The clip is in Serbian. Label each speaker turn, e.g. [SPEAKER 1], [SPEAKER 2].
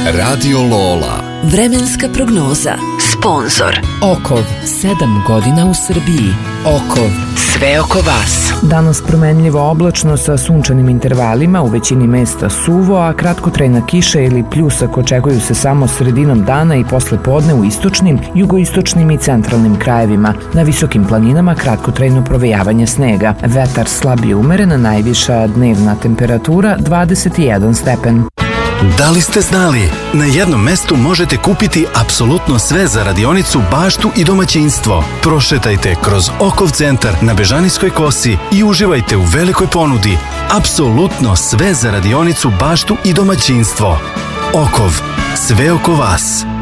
[SPEAKER 1] Radio Lola.
[SPEAKER 2] Vremenska prognoza. Sponzor
[SPEAKER 3] Okov, 7 godina u Srbiji. Okov, sve oko vas.
[SPEAKER 4] Danas promenljivo oblačno sa sunčanim intervalima, u većini mesta suvo, a kratkotrajna kiša ili pljusak očekuju se samo sredinom dana i posle podne u istočnim, jugoistočnim i centralnim krajevima. Na visokim planinama kratkotrajno provejavanje snega. Vetar slab i umeren, najviša dnevna temperatura 21 stepen.
[SPEAKER 5] Da li ste znali? Na jednom mestu možete kupiti apsolutno sve za radionicu, baštu i domaćinstvo. Prošetajte kroz Okov centar na Bežanijskoj kosi i uživajte u velikoj ponudi. Apsolutno sve za radionicu, baštu i domaćinstvo. Okov, sve oko vas.